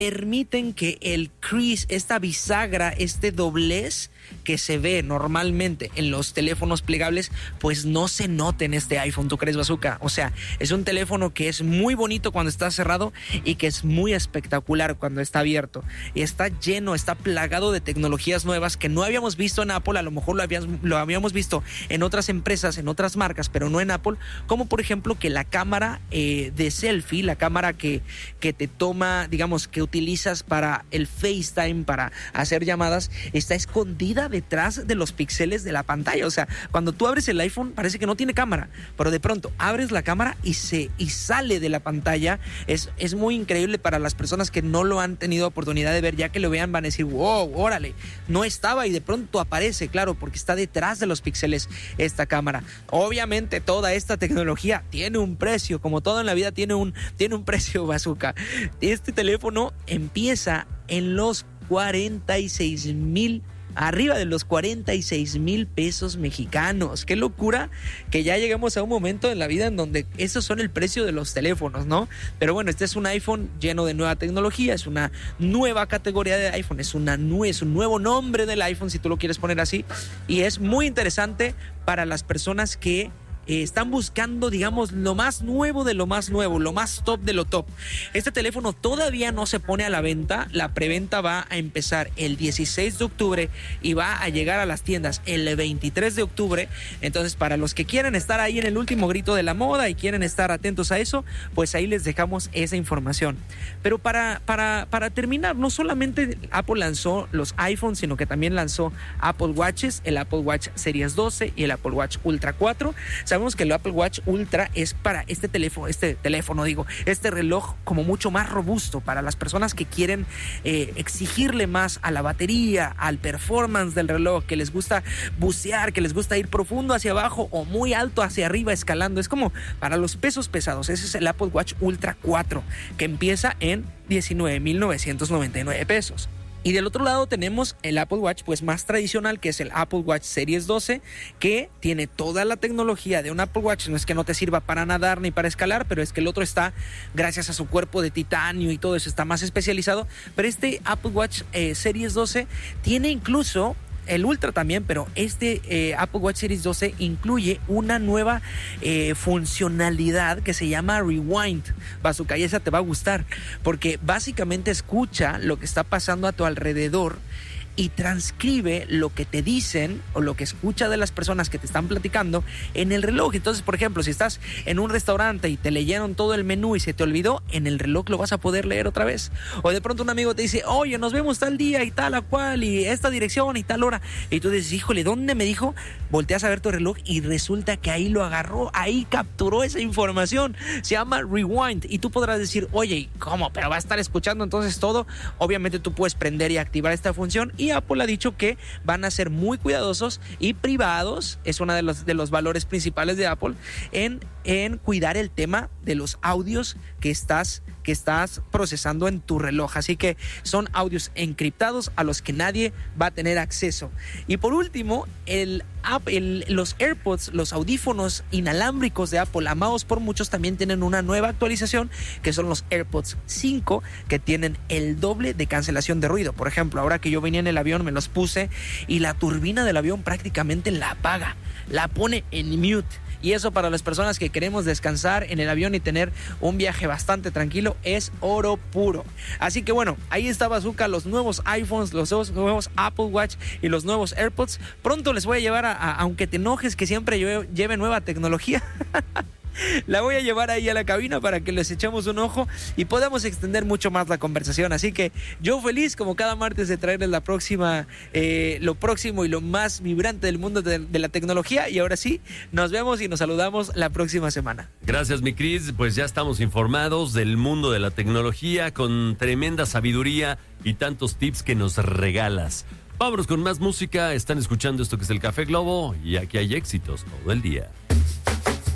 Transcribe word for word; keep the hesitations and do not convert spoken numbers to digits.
permiten que el crease, esta bisagra, este doblez que se ve normalmente en los teléfonos plegables, pues no se note en este iPhone. ¿Tú crees, Bazooka? O sea, es un teléfono que es muy bonito cuando está cerrado y que es muy espectacular cuando está abierto. Y está lleno, está plagado de tecnologías nuevas que no habíamos visto en Apple. A lo mejor lo habíamos, lo habíamos visto en otras empresas, en otras marcas, pero no en Apple. Como por ejemplo que la cámara eh, de selfie, la cámara que, que te toma, digamos, que utilizas para el FaceTime, para hacer llamadas, está escondida detrás de los píxeles de la pantalla. O sea, cuando tú abres el iPhone parece que no tiene cámara, pero de pronto abres la cámara y se y sale de la pantalla. Es, es muy increíble para las personas que no lo han tenido oportunidad de ver. Ya que lo vean van a decir, wow, órale, no estaba y de pronto aparece, claro, porque está detrás de los píxeles esta cámara. Obviamente toda esta tecnología tiene un precio, como todo en la vida tiene un, tiene un precio, Bazooka. Este teléfono empieza en los cuarenta y seis mil, arriba de los cuarenta y seis mil pesos mexicanos. Qué locura que ya llegamos a un momento en la vida en donde esos son el precio de los teléfonos, ¿no? Pero bueno, este es un iPhone lleno de nueva tecnología, es una nueva categoría de iPhone, es, una, es un nuevo nombre del iPhone, si tú lo quieres poner así, y es muy interesante para las personas que Eh, están buscando, digamos, lo más nuevo de lo más nuevo, lo más top de lo top. Este teléfono todavía no se pone a la venta. La preventa va a empezar el dieciséis de octubre y va a llegar a las tiendas el veintitrés de octubre. Entonces, para los que quieren estar ahí en el último grito de la moda y quieren estar atentos a eso, pues ahí les dejamos esa información. Pero para, para, para terminar, no solamente Apple lanzó los iPhones, sino que también lanzó Apple Watches, el Apple Watch Series doce y el Apple Watch Ultra cuatro. Sabemos que el Apple Watch Ultra es para este teléfono, este teléfono digo, este reloj como mucho más robusto para las personas que quieren eh, exigirle más a la batería, al performance del reloj, que les gusta bucear, que les gusta ir profundo hacia abajo o muy alto hacia arriba escalando. Es como para los pesos pesados. Ese es el Apple Watch Ultra cuatro, que empieza en diecinueve mil novecientos noventa y nueve pesos. Y del otro lado tenemos el Apple Watch pues más tradicional, que es el Apple Watch Series doce, que tiene toda la tecnología de un Apple Watch. No es que no te sirva para nadar ni para escalar, pero es que el otro está, gracias a su cuerpo de titanio y todo eso, está más especializado. Pero este Apple Watch eh, Series doce tiene incluso el Ultra también, pero este eh, Apple Watch Series doce incluye una nueva eh, funcionalidad que se llama Rewind. Bazooka, y esa te va a gustar, porque básicamente escucha lo que está pasando a tu alrededor y transcribe lo que te dicen o lo que escucha de las personas que te están platicando en el reloj. Entonces, por ejemplo, si estás en un restaurante y te leyeron todo el menú y se te olvidó, en el reloj lo vas a poder leer otra vez. O de pronto un amigo te dice, oye, nos vemos tal día y tal a cual y esta dirección y tal hora, y tú dices, híjole, ¿dónde me dijo? Volteas a ver tu reloj y resulta que ahí lo agarró, ahí capturó esa información. Se llama Rewind. Y tú podrás decir, oye, ¿cómo? Pero va a estar escuchando entonces todo. Obviamente tú puedes prender y activar esta función, y Apple ha dicho que van a ser muy cuidadosos y privados. Es uno de los, de los valores principales de Apple en, en cuidar el tema de los audios que estás, que estás procesando en tu reloj. Así que son audios encriptados a los que nadie va a tener acceso. Y por último, el, el, los AirPods, los audífonos inalámbricos de Apple, amados por muchos, también tienen una nueva actualización, que son los AirPods cinco, que tienen el doble de cancelación de ruido. Por ejemplo, ahora que yo venía en el avión, me los puse y la turbina del avión prácticamente la apaga, la pone en mute. Y eso, para las personas que queremos descansar en el avión y tener un viaje bastante tranquilo, es oro puro. Así que bueno, ahí está, Bazooka, los nuevos iPhones, los nuevos Apple Watch y los nuevos AirPods. Pronto les voy a llevar a, a aunque te enojes que siempre yo lleve nueva tecnología, la voy a llevar ahí a la cabina para que les echemos un ojo y podamos extender mucho más la conversación. Así que yo feliz como cada martes de traerles la próxima, eh, lo próximo y lo más vibrante del mundo de, de la tecnología. Y ahora sí, nos vemos y nos saludamos la próxima semana. Gracias, mi Cris. Pues ya estamos informados del mundo de la tecnología con tremenda sabiduría y tantos tips que nos regalas. Vámonos con más música. Están escuchando esto que es el Café Globo y aquí hay éxitos todo el día.